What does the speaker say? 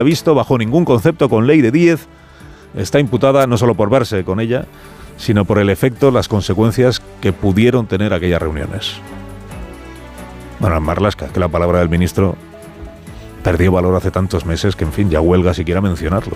visto bajo ningún concepto con ley de Díez. Está imputada no solo por verse con ella, sino por el efecto, las consecuencias que pudieron tener aquellas reuniones. Bueno, en Marlaska, que la palabra del ministro perdió valor hace tantos meses que, en fin, ya huelga siquiera mencionarlo.